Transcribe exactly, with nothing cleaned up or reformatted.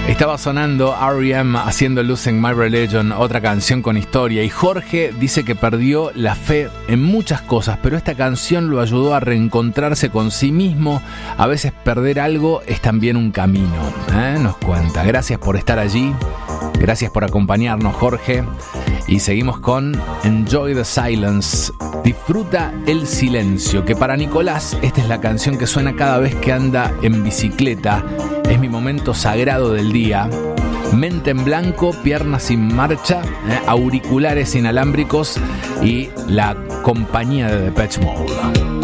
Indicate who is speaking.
Speaker 1: Estaba sonando R E M haciendo Losing My Religion, otra canción con historia, y Jorge dice que perdió la fe en muchas cosas, pero esta canción lo ayudó a reencontrarse con sí mismo. A veces perder algo es también un camino, ¿eh? Nos cuenta. Gracias por estar allí, gracias por acompañarnos, Jorge, y seguimos con Enjoy the Silence. Disfruta el silencio, que para Nicolás esta es la canción que suena cada vez que anda en bicicleta. Es mi momento sagrado del día. Mente en blanco, piernas sin marcha, eh, auriculares inalámbricos y la compañía de Depeche Mode.